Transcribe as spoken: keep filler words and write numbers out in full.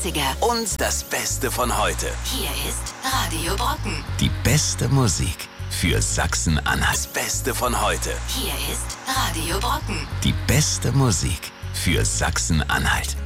neunziger und das Beste von heute. Hier ist Radio Brocken. Die beste Musik für Sachsen-Anhalt. Das Beste von heute. Hier ist Radio Brocken. Die beste Musik für Sachsen-Anhalt.